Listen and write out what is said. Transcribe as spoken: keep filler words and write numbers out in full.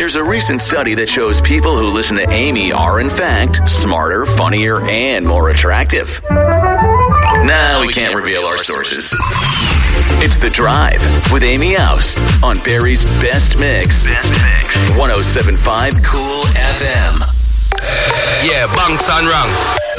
There's a recent study that shows people who listen to Amy are, in fact, smarter, funnier, and more attractive. No, we can't reveal our sources. It's The Drive with Amy Oust on Barrie's Best Mix. Best Mix. one oh seven point five Cool F M. Yeah, bunks and ranks.